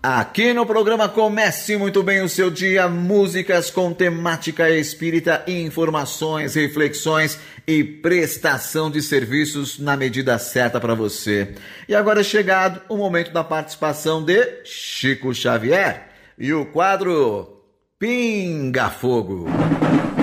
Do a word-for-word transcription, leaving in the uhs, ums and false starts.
Aqui no programa Comece Muito Bem o Seu Dia, músicas com temática espírita, informações, reflexões e prestação de serviços na medida certa para você. E agora é chegado o momento da participação de Chico Xavier e o quadro Pinga Fogo.